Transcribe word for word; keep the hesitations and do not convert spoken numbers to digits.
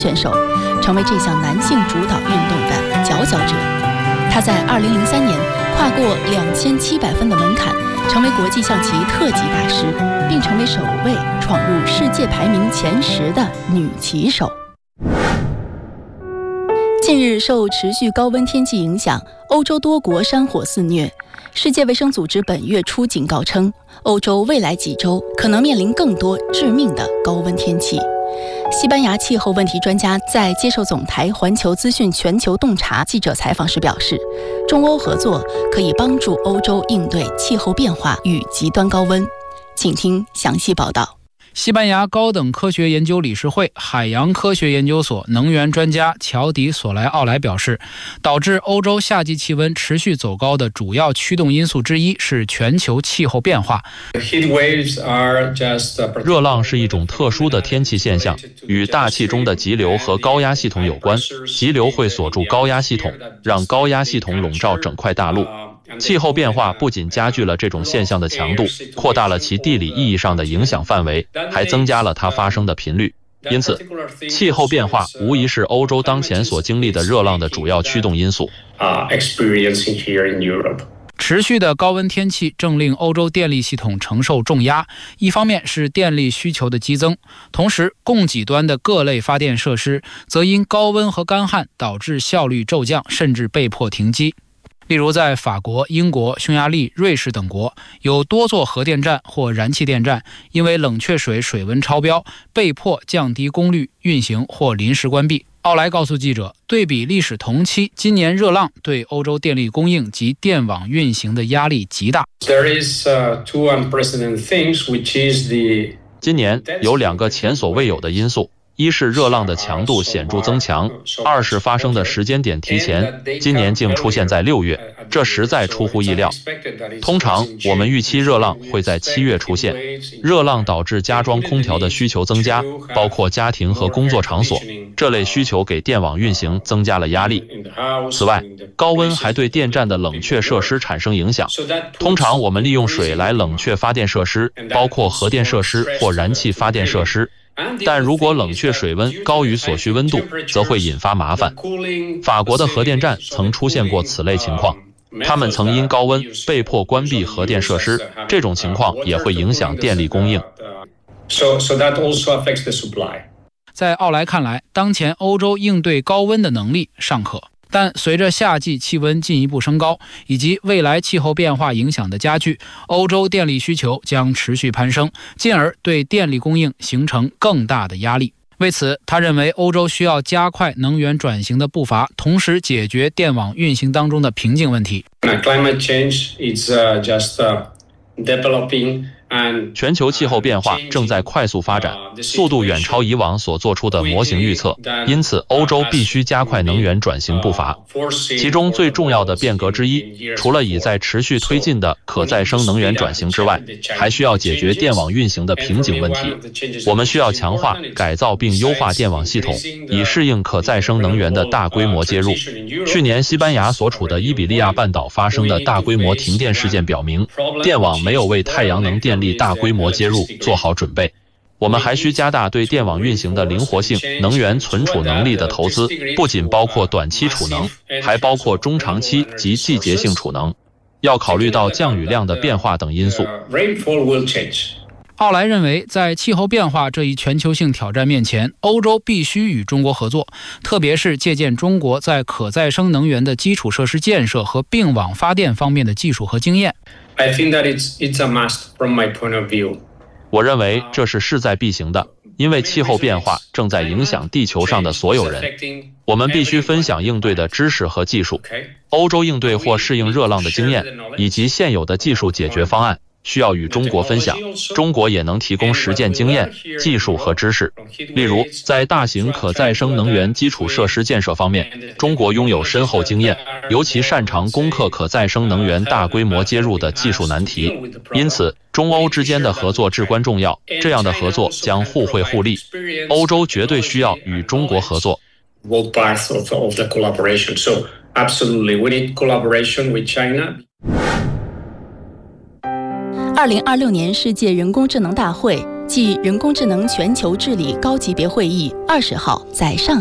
选手，成为这项男性主导运动的佼佼者。他在二零零三年跨过两千七百分的门槛，成为国际象棋特级大师，并成为首位闯入世界排名前十的女棋手。近日，受持续高温天气影响，欧洲多国山火肆虐。世界卫生组织本月初警告称，欧洲未来几周可能面临更多致命的高温天气。西班牙气候问题专家在接受总台环球资讯全球洞察记者采访时表示，中欧合作可以帮助欧洲应对气候变化与极端高温。请听详细报道。 西班牙高等科学研究理事会海洋科学研究所能源专家乔迪索莱奥莱表示，导致欧洲夏季气温持续走高的主要驱动因素之一是全球气候变化。 热浪是一种特殊的天气现象，与大气中的急流和高压系统有关。急流会锁住高压系统，让高压系统笼罩整块大陆。气候变化不仅加剧了这种现象的强度，扩大了其地理意义上的影响范围，还增加了它发生的频率。因此，气候变化无疑是欧洲当前所经历的热浪的主要驱动因素。 持续的高温天气正令欧洲电力系统承受重压，一方面是电力需求的激增，同时供给端的各类发电设施则因高温和干旱导致效率骤降，甚至被迫停机。例如在法国、英国、匈牙利、瑞士等国，有多座核电站或燃气电站因为冷却水水温超标，被迫降低功率运行或临时关闭。奥莱告诉记者，对比历史同期，今年热浪对欧洲电力供应及电网运行的压力极大。 今年有两个前所未有的因素。一是热浪的强度显著增强，二是发生的时间点提前，今年竟出现在六月，这实在出乎意料。通常我们预期热浪会在七月出现，热浪导致加装空调的需求增加，包括家庭和工作场所，这类需求给电网运行增加了压力。此外，高温还对电站的冷却设施产生影响。通常我们利用水来冷却发电设施，包括核电设施或燃气发电设施。但如果冷却水温高于所需温度，则会引发麻烦。法国的核电站曾出现过此类情况，他们曾因高温被迫关闭核电设施，这种情况也会影响电力供应。 在奥莱看来，当前欧洲应对高温的能力尚可。但随着夏季气温进一步升高，以及未来气候变化影响的加剧，欧洲电力需求将持续攀升，进而对电力供应形成更大的压力。为此，他认为欧洲需要加快能源转型的步伐，同时解决电网运行当中的瓶颈问题。 全球气候变化正在快速发展，速度远超以往所做出的模型预测，因此欧洲必须加快能源转型步伐。其中最重要的变革之一，除了已在持续推进的可再生能源转型之外，还需要解决电网运行的瓶颈问题。我们需要强化、改造并优化电网系统，以适应可再生能源的大规模接入。去年西班牙所处的伊比利亚半岛发生的大规模停电事件表明，电网没有为太阳能电力大规模接入做好准备。我们还需加大对电网运行的灵活性、能源存储能力的投资，不仅包括短期储能，还包括中长期及季节性储能。要考虑到降雨量的变化等因素。 奥莱认为，在气候变化这一全球性挑战面前，欧洲必须与中国合作，特别是借鉴中国在可再生能源的基础设施建设和并网发电方面的技术和经验。 I think that it's, it's a must from my point of view. 我认为这是势在必行的，因为气候变化正在影响地球上的所有人。我们必须分享应对的知识和技术。欧洲应对或适应热浪的经验，以及现有的技术解决方案，需要与中国分享。中国也能提供实践经验、技术和知识。例如，在大型可再生能源基础设施建设方面，中国拥有深厚经验，尤其擅长攻克可再生能源大规模接入的技术难题。因此，中欧之间的合作至关重要，这样的合作将互惠互利。欧洲绝对需要与中国合作。 Both parts of, of the collaboration. So, absolutely, we need collaboration with China. 二零二六年世界人工智能大会即人工智能全球治理高级别会议二十号在上